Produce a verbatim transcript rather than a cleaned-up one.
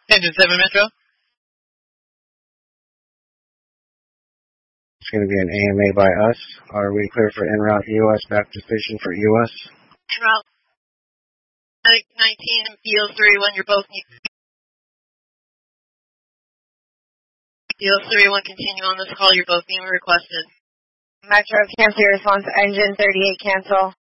Engine seven Metro. It's going to be an A M A by us. Are we clear for en route U S back to station for U S? En route nineteen and B O thirty-one, you're both need. B O thirty-one, continue on this call, you're both being requested. Metro, cancel your response, engine thirty-eight, cancel.